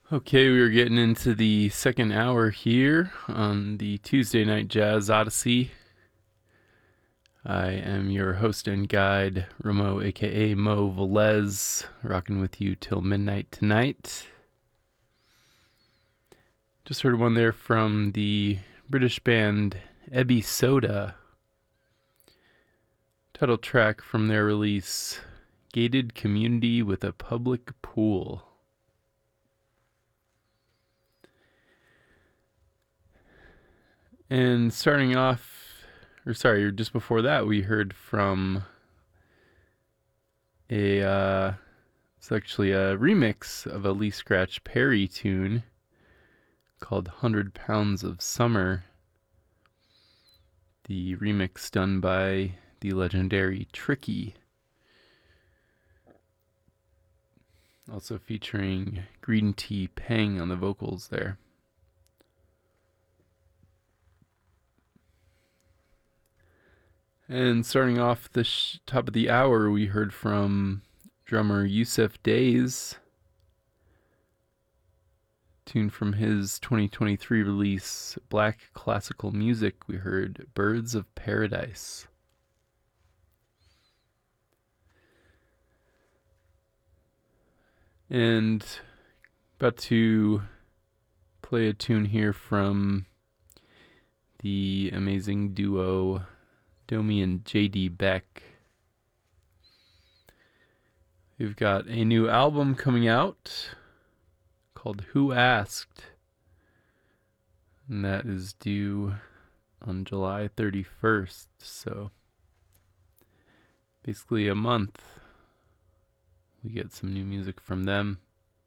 Okay, we are getting into the second hour here on the Tuesday Night Jazz Odyssey. I am your host and guide, Ramo, aka Mo Velez, rocking with you till midnight tonight. Just heard one there from the British band Ebby Soda. Title track from their release, Gated Community with a Public Pool. And starting off, just before that, we heard from it's actually a remix of a Lee Scratch Perry tune called 100 Pounds of Summer. The remix done by the legendary Tricky. Also featuring Green Tea Peng on the vocals there. And starting off the top of the hour, we heard from drummer Yusef Days. Tune from his 2023 release, Black Classical Music, we heard Birds of Paradise. And about to play a tune here from the amazing duo Domi and JD Beck. We've got a new album coming out called Who Asked, and that is due on July 31st, so basically a month we get some new music from them.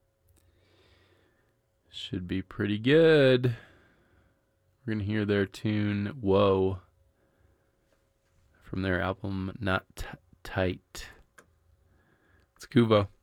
Should be pretty good. We're gonna hear their tune Whoa from their album Not Tight. It's Kuvo.